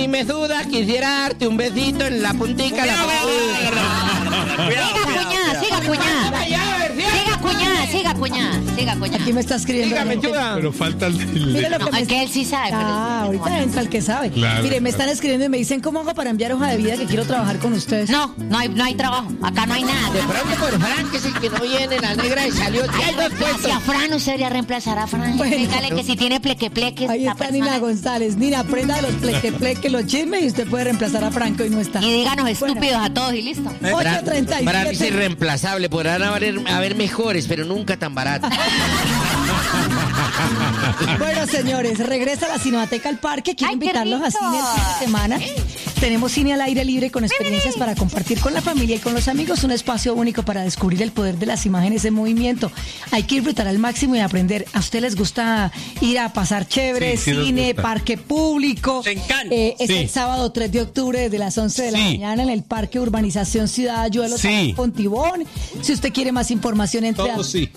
me suda, quisiera darte un besito en la puntica de la Siga, cuñada. Aquí me está escribiendo. Dígame, chuda. Pero falta el... Mire lo que No, es que él sí sabe. ahorita entra el que sabe. Claro, Mire, me claro. están escribiendo y me dicen, ¿cómo hago para enviar hoja de vida que quiero trabajar con ustedes? No hay trabajo. Acá no hay nada. De pronto por Fran, que es el que no viene, la negra y salió. Sí, hay dos puestos. Hacia Fran, usted debería reemplazar a Fran. Bueno. Dígale que si tiene pleque-pleques. Ahí la está persona. Nina González. Nina, aprenda de los pleque, los chismes y usted puede reemplazar a Franco y no está. Y díganos Bueno. estúpidos a todos y listo. 8:37. Para mí es irreemplazable, podrán haber mejores, pero nunca tan baratos. Bueno, señores, regresa la Cinemateca al Parque. Quiero ¡Ay, qué invitarlos a rico! cine el fin de semana. Tenemos cine al aire libre con experiencias para compartir con la familia y con los amigos. Un espacio único para descubrir el poder de las imágenes en movimiento. Hay que disfrutar al máximo y aprender. ¿A usted les gusta ir a pasar chévere? Sí, nos Cine, gusta. parque público. Se encanta. Es Sí. el sábado 3 de octubre desde las 11 de la Sí. mañana en el Parque Urbanización Ciudad Ayuelo, Sí. Pontibón. Si usted quiere más información, entre a Todo sí.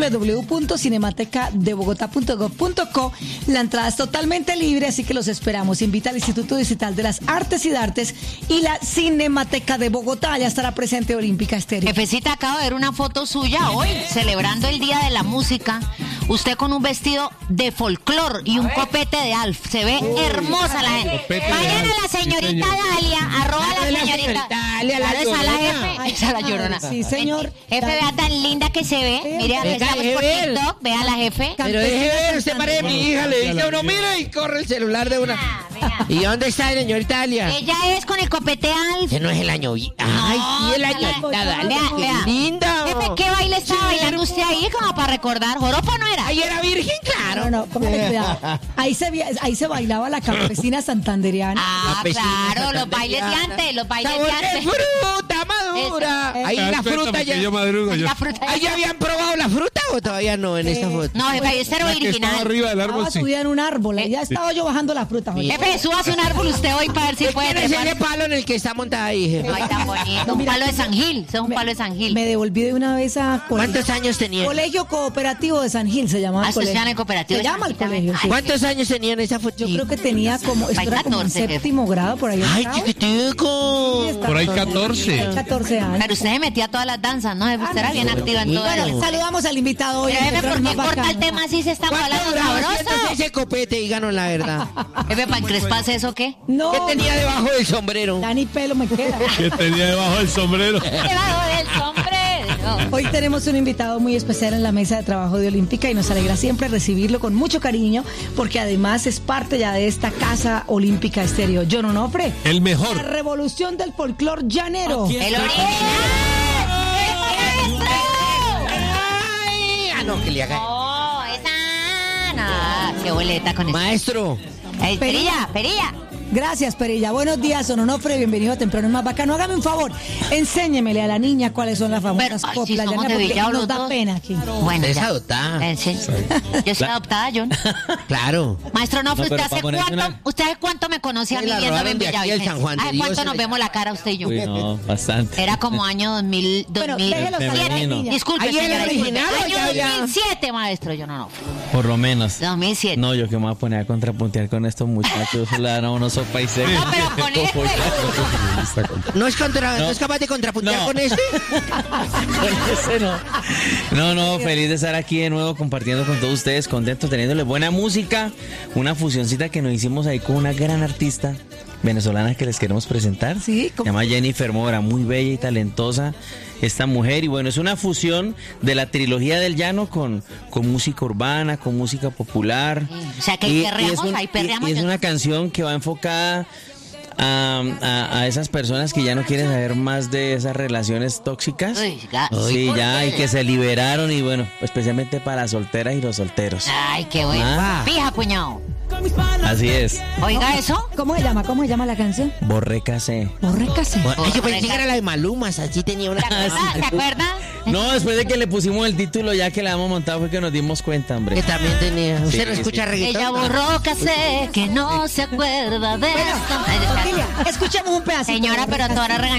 www.cinematecadebogotá.gov.co. La entrada es totalmente libre, así que los esperamos. Invita al Instituto Digital de las Artes y Dartes y la Cinemateca de Bogotá. Ya estará presente Olímpica Estéreo. Jefecita, acabo de ver una foto suya hoy, celebrando el Día de la Música. Usted con un vestido de folclor y un copete de Alf. Se ve hermosa la gente. Copete de Vayan Alf, a la sí, señorita señor. Dalia, arroba a Ah, la la señorita. señorita Dalia, la Claro, esa es la Llorona. jefe. Esa es la Llorona. Sí, señor. Jefe, vea tan linda que se ve. Mire, aquí Venga, estamos deje por ver. TikTok. Vea la jefe. Pero deje ver, usted pare mi hija, le dice a uno, mira y corre el celular de una. Vea. ¿Y dónde está la señorita Dalia? Ella es con el copete Alf. Que no es el año. Ay, sí, el año. Vea, Dalia, vea. qué linda. Jefe, ¿qué baile estaba bailando usted ahí como para recordar? ¿Joropo no era? Ay, era virgen, claro. No, póngale cuidado. Ahí se bailaba la campesina santandereana. Ah, Campesina claro, los bailes de antes, los bailes Sabor de de antes. fruta madura. Eso. Ahí ¿Te das la cuenta? fruta Porque ya. yo madrugo, yo. La fruta ¿Ahí ya habían probado la fruta o todavía no en esta foto? No, jefe, ese era La que estaba original. arriba del árbol, Estaba sí. subida en un árbol. Ya estaba yo bajando la fruta. Jorge. Jefe, súbase un árbol usted hoy para ver si puede ¿Quién es ese trepar. palo en el que está montada ahí, jefe? Ay, tan bonito. Un mira, palo de San Gil. Ese es un palo de San Gil. Me devolví de una vez a ¿Cuántos años tenía? Colegio Cooperativo de San Gil se llamaba el Ah, se colegio. llama el cooperativo Se de llama San el Gil colegio, sí. también. ¿Cuántos años tenía en esa foto? Yo creo que tenía como, esto Hay era como en 14, jefe. séptimo grado, por ahí. ¡Ay, estaba. chiquitico! Por ahí 14. 14 años. Pero usted se metía a todas las danzas, ¿no? Usted era bien activa en todo Bueno, eso. saludamos al invitado hoy. Pero jefe, el ¿por qué programa corta el bacano. tema así se está ¿Cuánto hablando duraba sabroso? haciéndose ese copete? Díganos la verdad. Jefe, ¿para encresparse eso qué? No, ¿Qué tenía debajo del sombrero? ya ni pelo me queda. Que tenía debajo del sombrero. Debajo del sombrero. Hoy tenemos un invitado muy especial en la mesa de trabajo de Olímpica y nos alegra siempre recibirlo con mucho cariño porque además es parte ya de esta casa Olímpica Estéreo. John Onofre, El la mejor. revolución del folclor llanero. El original. ¡El maestro! Ay, no, que le haga. No, esa. No, qué boleta con eso. Maestro, Ey, Perilla, Perilla. Gracias, Perilla. Buenos días, Don Onofre. Bienvenido a Temprano es Más Bacano. Hágame un favor. Enséñemele a la niña cuáles son las famosas Pero, ay, coplas sí, somos llaneras, de porque Villao nos los da dos. pena aquí. Bueno, es ya. adoptada. Sí. Yo soy adoptada, John. Claro. Maestro Onofre, No, pero ¿usted hace para ponerse cuánto, usted hace cuánto me conoció a Sí, mí la viéndome robaron en de aquí del Villavicencio? San Juan de ¿Hace Dios, cuánto nos vemos la cara usted y yo? Uy, no, bastante. Era como año 2000, Bueno, 2000. déjelo salir a la femenino. niña. Disculpe, ¿Ahí era señora, disculpe. original o Año ya, ya? 2007, maestro John Onofre. Por lo menos. 2007. No, yo que me voy a poner a contrapuntear con estos muchachos. Le dan a uno sopa y seca. No, pero con este. ¿No es, no es capaz de contrapuntear No. con este? Con ese no. No, feliz de estar aquí de nuevo compartiendo con todos ustedes, contento, teniéndole buena música, una fusioncita que nos hicimos ahí con una gran artista venezolana que les queremos presentar. Sí, Se ¿cómo? llama Jennifer Mora, muy bella y talentosa esta mujer. Y bueno, es una fusión de la trilogía del llano con música urbana, con música popular. O sea, que ahí perreamos, ahí perreamos. Y es una canción que va enfocada a esas personas que ya no quieren saber más de esas relaciones tóxicas. Uy, ga- Sí, ¿por ya, qué? y que se liberaron y bueno, especialmente para las solteras y los solteros. Ay, qué bueno. Ah. Fija, cuñado. Así es. Oiga eso. ¿Cómo se llama? ¿Cómo se llama la canción? Borrécase. Borrécase. Ay, yo pensé que era la de Malumas, así tenía una. ¿Se acuerda? ¿Se acuerda? No, después de que le pusimos el título ya que la hemos montado fue que nos dimos cuenta, Que hombre. también tenía. ¿Usted no Sí, escucha sí. reggaetón? Ella borró que sé que no se acuerda de esto. Otilia, escuchemos un pedacito. Señora, pero toda regañada.